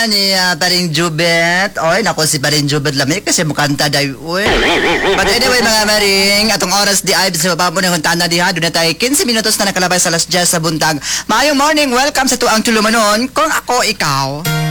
ni Paring Jubet. Oy, nako si Paring Jubet lamig kasi mukanta day. Uy. But anyway, mga maring, atong oras di ay sa baba mo ng huntana diha. Doon na tayo 15 minutos na nakalabay sa alas 10 sa buntag. Maayong morning, welcome sa tuang tulumanon. Kung ako, ikaw.